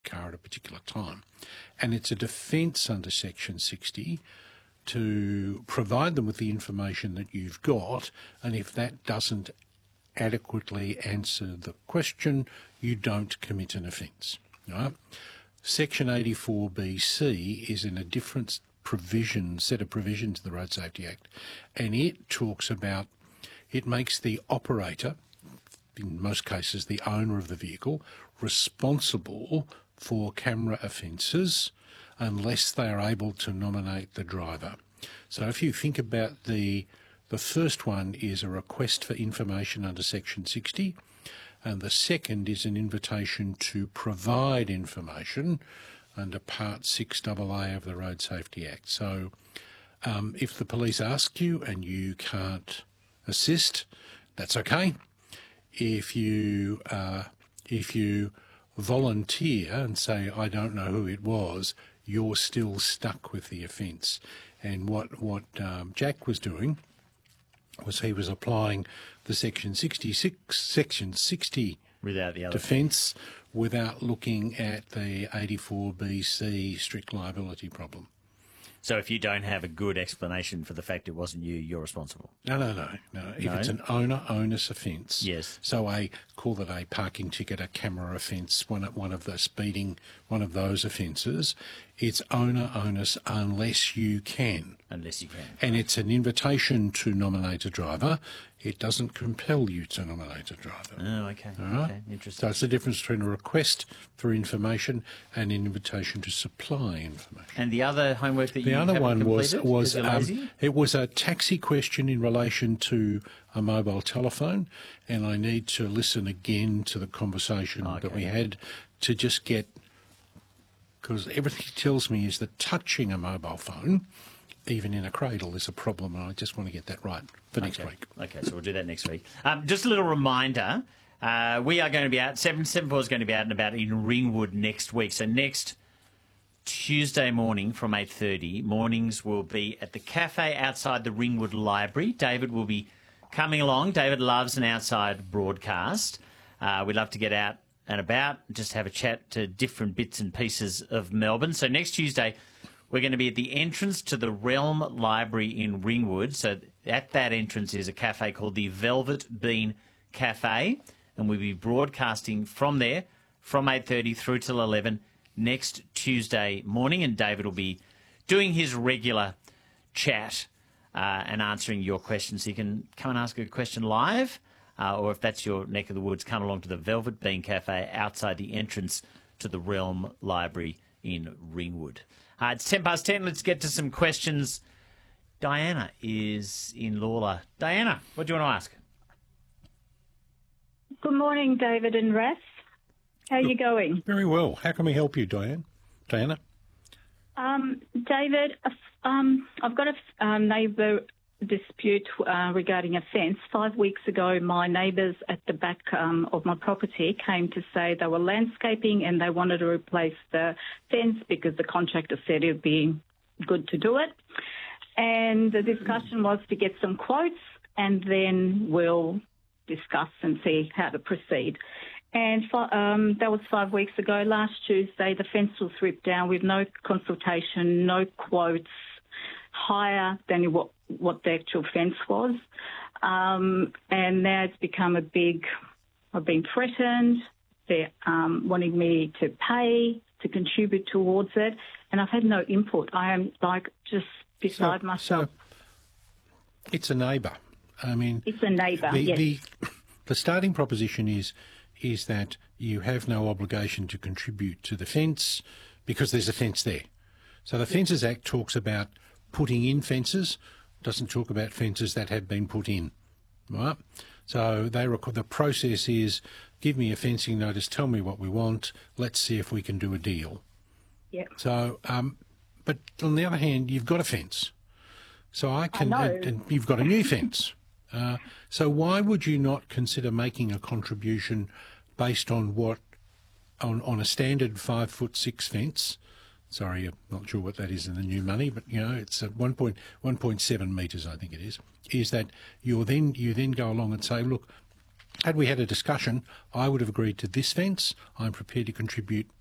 car at a particular time. And it's a defence under Section 60 to provide them with the information that you've got, and if that doesn't adequately answer the question, you don't commit an offence. Right? Section 84BC is in a different set of provisions of the Road Safety Act, and it talks about, it makes the operator, in most cases the owner of the vehicle, responsible for camera offences unless they are able to nominate the driver. So if you think about the first one is a request for information under Section 60, and the second is an invitation to provide information under Part 6AA of the Road Safety Act. So if the police ask you and you can't assist, that's okay. If you volunteer and say, I don't know who it was, you're still stuck with the offence. And what Jack was doing was he was applying the Section 60 without the other defence without looking at the 84BC strict liability problem. So if you don't have a good explanation for the fact it wasn't you, you're responsible? No. If it's an onus offence, yes. So call it a parking ticket, a camera offence, one of the speeding, one of those offences, it's onus unless you can. Unless you can. And it's an invitation to nominate a driver. It doesn't compel you to nominate a driver. Oh, okay. All right? Okay, interesting. So it's the difference between a request for information and an invitation to supply information. And the other homework that you haven't completed? The other one it was a taxi question in relation to a mobile telephone, and I need to listen again to the conversation that we had to just get, because everything tells me is that touching a mobile phone, even in a cradle, is a problem, and I just want to get that right for next week. Okay, so we'll do that next week. Just a little reminder, we are going to be out, 774 is going to be out and about in Ringwood next week. So next Tuesday morning from 8:30, mornings will be at the cafe outside the Ringwood Library. David will be coming along. David loves an outside broadcast. We'd love to get out and about, just have a chat to different bits and pieces of Melbourne. So next Tuesday, we're going to be at the entrance to the Realm Library in Ringwood. So at that entrance is a cafe called the Velvet Bean Cafe, and we'll be broadcasting from there from 8:30 through till 11 next Tuesday morning, and David will be doing his regular chat and answering your questions. You can come and ask a question live, or if that's your neck of the woods, come along to the Velvet Bean Cafe outside the entrance to the Realm Library in Ringwood. It's 10:10. Let's get to some questions. Diana is in Lawler. Diana, what do you want to ask? Good morning, David and Ras. How are you going? Very well. How can we help you, Diana? David, I've got a neighbour dispute regarding a fence. 5 weeks ago, my neighbours at the back of my property came to say they were landscaping and they wanted to replace the fence because the contractor said it would be good to do it. And the discussion was to get some quotes and then we'll discuss and see how to proceed. And that was 5 weeks ago. Last Tuesday, the fence was ripped down with no consultation, no quotes, higher than what the actual fence was. And now it's become I've been threatened. They're wanting me to pay, to contribute towards it, and I've had no input. I am just beside myself. So it's a neighbour. I mean, it's a neighbour, yes. The starting proposition is that you have no obligation to contribute to the fence because there's a fence there. So the Fences Act talks about putting in fences, doesn't talk about fences that have been put in, right? So the process is give me a fencing notice, tell me what we want, let's see if we can do a deal. Yeah. So, but on the other hand, you've got a fence. So and you've got a new fence. So why would you not consider making a contribution based on on a standard 5'6" fence? Sorry, I'm not sure what that is in the new money, but it's 1.7 metres, I think it is. Is that you then go along and say, look, had we had a discussion, I would have agreed to this fence. I'm prepared to contribute